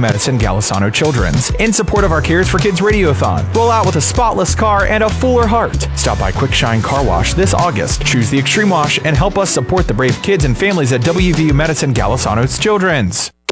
Medicine Golisano Children's. In support of our Cares for Kids Radiothon, roll out with a spotless car and a fuller heart. Stop by Quick Shine Car Wash this August. Choose the Extreme Wash and help us support the brave kids and families at WVU Medicine Golisano Children's.